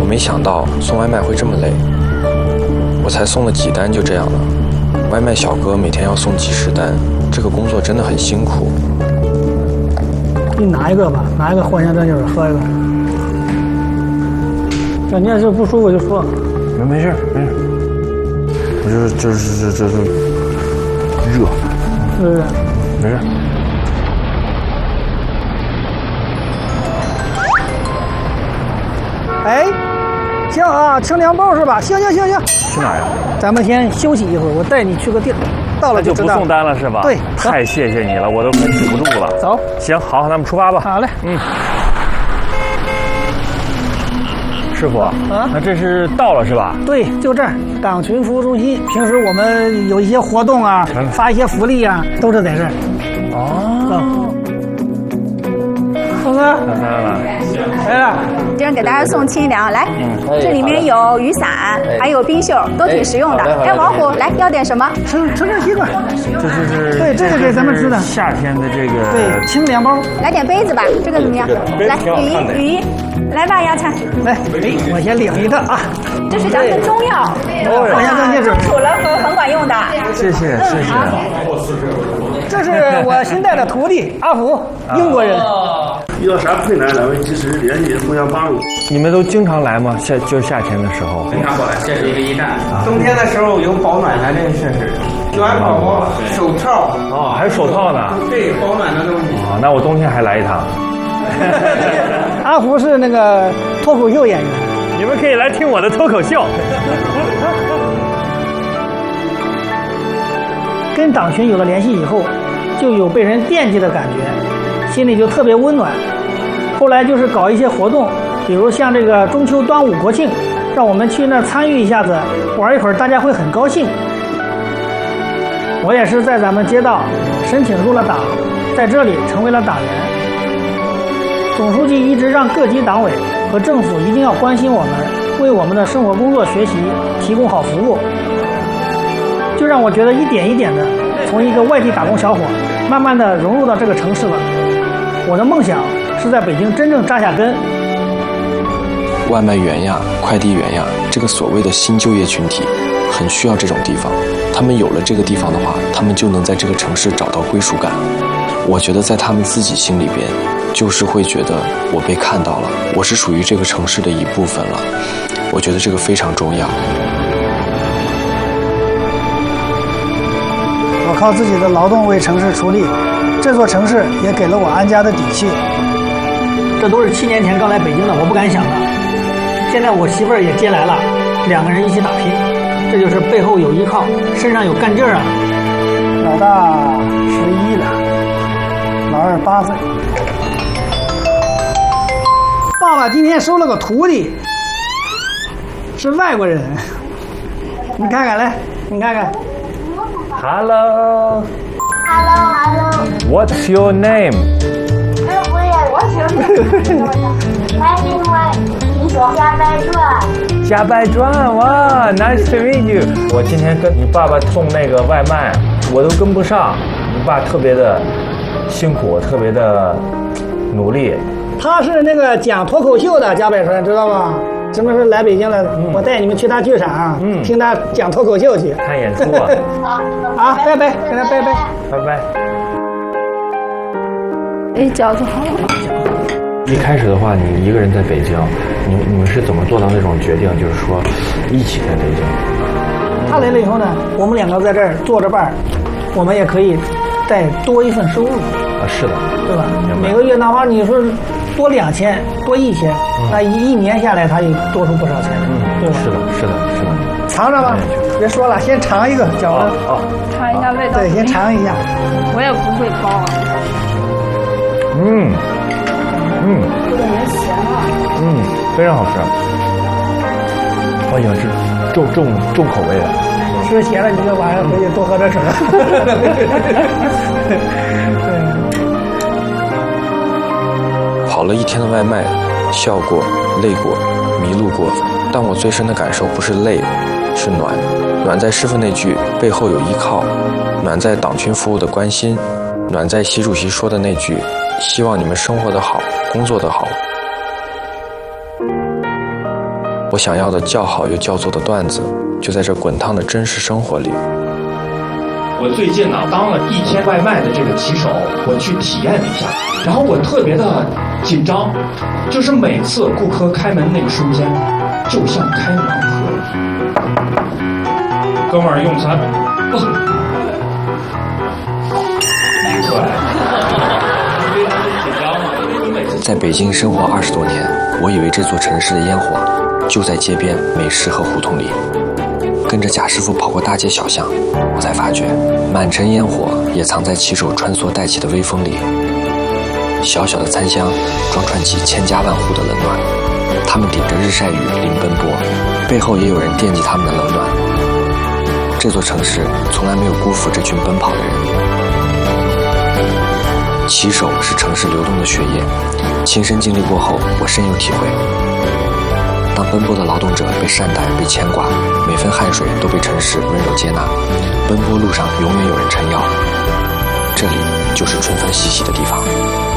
没想到送外卖会这么累，我才送了几单就这样了。外卖小哥每天要送几十单，这个工作真的很辛苦。 你拿一个吧，拿一个藿香正气儿喝一个。你要是不舒服就说。 没事没事，我就是热。 是。 没事。 哎，行啊，称2包是吧？行。 去哪儿呀？ 咱们先休息一会儿，我带你去个地儿，到了就不送单了是吧？ 对， 太谢谢你了，我都快止不住了。 走， 行，好，那我们出发吧。 好嘞。 师傅啊，那这是到了是吧？ 对，就这儿，党群服务中心。平时我们有一些活动啊，发一些福利啊，都是在这儿。 哦。 峰哥，来了。 这样给大家送清凉，来，这里面有雨伞，还有冰袖，都挺实用的。哎，王虎，来要点什么？ 吃点西瓜。 这就是对，这是给咱们吃的。 夏天的这个对，清2包。 来点杯子吧，这个怎么样？来，雨衣，来吧，亚灿。 来，我先领一个啊。 这是咱们的中药， 藿香正气水， 煮了很管用的。 谢谢。 这是我新带的徒弟阿福，英国人。 遇到啥困难，咱们及时联系，互相帮助。 你们都经常来吗？就夏天的时候。 经常过来，这是一个驿站。冬天的时候有保暖的这设施，暖宝宝、手套。 哦，还有手套呢。 对，保暖的东西。 啊，那我冬天还来一趟。 阿福是那个脱口秀演员， 你们可以来听我的脱口秀。 跟党群有了联系以后，就有被人惦记的感觉，心里就特别温暖。后来就是搞一些活动，比如像这个中秋、端午、国庆，让我们去那儿参与一下子，玩一会儿，大家会很高兴。我也是在咱们街道申请入了党，在这里成为了党员。总书记一直让各级党委和政府一定要关心我们，为我们的生活、工作、学习提供好服务。就让我觉得一点一点的，从一个外地打工小伙，慢慢的融入到这个城市了。我的梦想是在北京真正扎下根。 外卖员呀，快递员呀，这个所谓的新就业群体，很需要这种地方。他们有了这个地方的话，他们就能在这个城市找到归属感。我觉得在他们自己心里边，就是会觉得我被看到了，我是属于这个城市的一部分了。我觉得这个非常重要。 我靠自己的劳动为城市出力，这座城市也给了我安家的底气。这都是7年前刚来北京的，我不敢想的。现在我媳妇儿也接来了，2个人一起打拼，这就是背后有依靠，身上有干劲儿啊。老大11了，老二8岁。爸爸今天收了个徒弟，是外国人。你看看，来，你看看。 Hello. Hello. What's your name? What's your name? My name is 加白传。 加白传，哇 ，Nice to meet you。我今天跟你爸爸送那个外卖，我都跟不上。你爸特别的辛苦，特别的努力。 他是那个讲脱口秀的加百川，知道吗？什么时候来北京了？我带你们去他剧场，听他讲脱口秀去。 看演出啊！ 啊，拜拜，跟他拜拜， 拜拜。 哎，饺子好。 一开始的话，你一个人在北京，你们是怎么做到那种决定？就是说，一起在北京。 他来了以后呢，我们2个在这儿坐着伴儿，我们也可以再多一份收入。 啊，是的， 对吧？每个月哪怕你说多2000，多1000，那一年下来他也多出不少钱来，对吧？ 是的，是的，是的。 尝尝吧，别说了，先尝一个饺子。 尝一下味道。 对，先尝一下。 我也不会包啊。 有点咸了。 非常好吃。我喜欢吃重口味的。 吃咸了，你就晚上回去多喝点水。 跑了一天的外卖，笑过、累过、迷路过，但我最深的感受不是累，是暖。暖在师傅那句“背后有依靠”，暖在党群服务的关心，暖在习主席说的那句“希望你们生活得好，工作得好”。 我想要的叫好又叫座的段子，就在这滚烫的真实生活里。 我最近呢当了1天外卖的这个骑手，我去体验了一下，然后我特别的紧张，就是每次顾客开门那一瞬间，就像开盲盒。哥们儿用餐， 在北京生活20多年，我以为这座城市的烟火就在街边美食和胡同里。跟着贾师傅跑过大街小巷，我才发觉满城烟火也藏在骑手穿梭带起的微风里。小小的餐箱装串起千家万户的冷暖，他们顶着日晒雨淋奔波，背后也有人惦记他们的冷暖。这座城市从来没有辜负这群奔跑的人。骑手是城市流动的血液，亲身经历过后，我深有体会。当奔波的劳动者被善待、被牵挂，每分汗水都被城市温柔接纳，奔波路上永远有人撑腰。这里就是春风习习的地方。